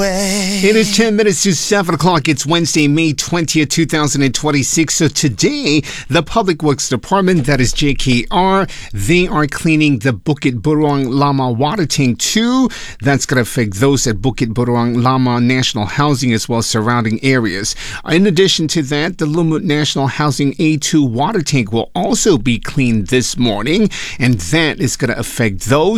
It is 10 minutes to 7 o'clock. It's Wednesday, May 20th, 2026. So today, the Public Works Department, that is JKR, they are cleaning the Bukit Burong Lama water tank 2. That's going to affect those at Bukit Burong Lama National Housing as well as surrounding areas. In addition to that, the Lumut National Housing A2 water tank will also be cleaned this morning, and that is going to affect those